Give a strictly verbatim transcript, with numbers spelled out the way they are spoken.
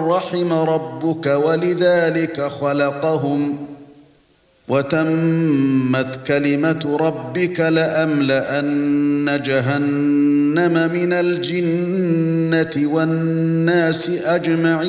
رحم ربك ولذلك خلقهم وتمت كلمة ربك لأملأن جهنم من الجنة والناس أجمعين.